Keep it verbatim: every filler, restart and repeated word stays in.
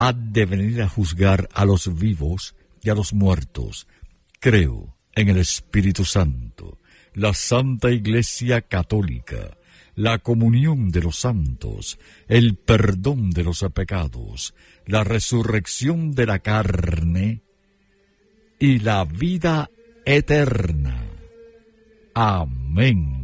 ha de venir a juzgar a los vivos y a los muertos. Creo en el Espíritu Santo, la Santa Iglesia Católica, la comunión de los santos, el perdón de los pecados, la resurrección de la carne y la vida eterna. Amén.